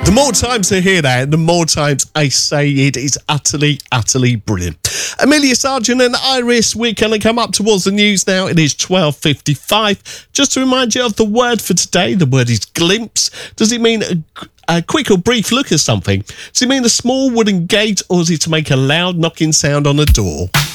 The more times I hear that, the more times I say it is utterly, utterly brilliant. Amelia Sargent and Iris, we're going to come up towards the news now. It is 12:55. Just to remind you of the word for today, the word is glimpse. Does it mean a quick or brief look at something? Does it mean a small wooden gate, or is it to make a loud knocking sound on a door?